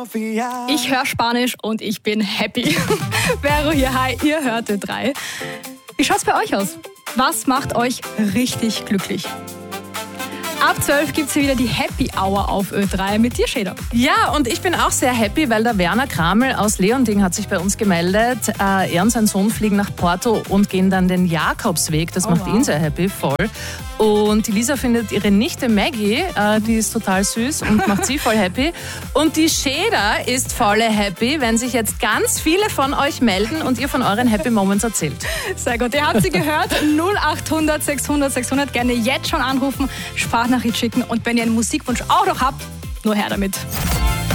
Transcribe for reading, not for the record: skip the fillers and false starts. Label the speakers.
Speaker 1: Ich höre Spanisch und ich bin happy. Vero hier, hi, ihr hört Ö3. Wie schaut's bei euch aus? Was macht euch richtig glücklich? Ab 12 gibt es hier wieder die Happy Hour auf Ö3 mit dir, Schäder.
Speaker 2: Ja, und ich bin auch sehr happy, weil der Werner Kramel aus Leonding hat sich bei uns gemeldet. Er und sein Sohn fliegen nach Porto und gehen dann den Jakobsweg. Das macht ihn sehr happy, voll. Und die Lisa findet ihre Nichte Maggie, die ist total süß und macht sie voll happy. Und die Schäder ist voll happy, wenn sich jetzt ganz viele von euch melden und ihr von euren Happy Moments erzählt.
Speaker 1: Sehr gut, ihr habt sie gehört. 0800 600 600. Gerne jetzt schon anrufen, Sprachnachricht schicken. Und wenn ihr einen Musikwunsch auch noch habt, nur her damit.